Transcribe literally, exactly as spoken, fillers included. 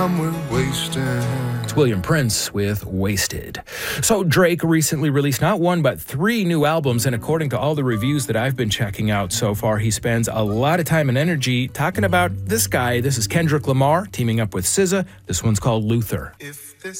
we're wasting. It's William Prince with Wasted. So Drake recently released not one but three new albums, and according to all the reviews that I've been checking out so far, he spends a lot of time and energy talking about this guy. This is Kendrick Lamar teaming up with S Z A. This one's called Luther. If this